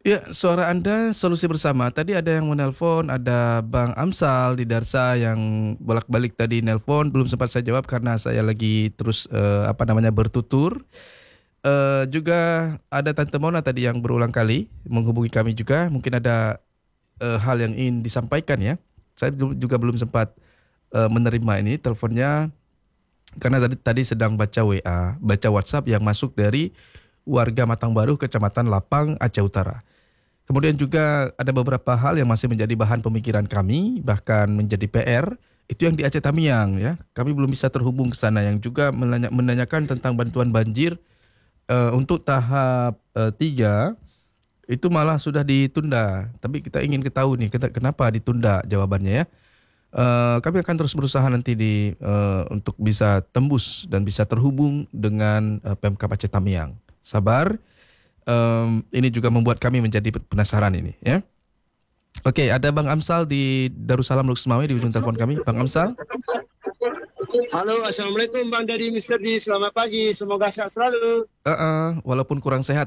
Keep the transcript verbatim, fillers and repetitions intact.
Ya, suara Anda solusi bersama. Tadi ada yang menelpon, ada Bang Amsal di Darsa yang bolak-balik tadi nelpon, belum sempat saya jawab karena saya lagi terus eh, apa namanya bertutur. Eh, juga ada Tante Mona tadi yang berulang kali menghubungi kami juga. Mungkin ada eh, hal yang ingin disampaikan ya. Saya ju- juga belum sempat eh, menerima ini teleponnya karena tadi tadi sedang baca W A, baca WhatsApp yang masuk dari warga Matang Baru, Kecamatan Lapang, Aceh Utara. Kemudian juga ada beberapa hal yang masih menjadi bahan pemikiran kami, bahkan menjadi P R, itu yang di Aceh Tamiang ya. Kami belum bisa terhubung ke sana yang juga menanya- menanyakan tentang bantuan banjir eh, untuk tahap eh, tiga itu malah sudah ditunda. Tapi kita ingin ketahui nih kena- kenapa ditunda jawabannya ya. Eh, kami akan terus berusaha nanti di eh, untuk bisa tembus dan bisa terhubung dengan eh, Pemkab Aceh Tamiang. Sabar. Em, ini juga membuat kami menjadi penasaran ini ya. Oke, ada Bang Amsal di Darussalam Luxmawi di ujung telepon kami. Bang Amsal, Halo, Assalamualaikum Bang Dari Mister D. Selamat pagi, semoga sehat selalu. eh, eh, walaupun kurang sehat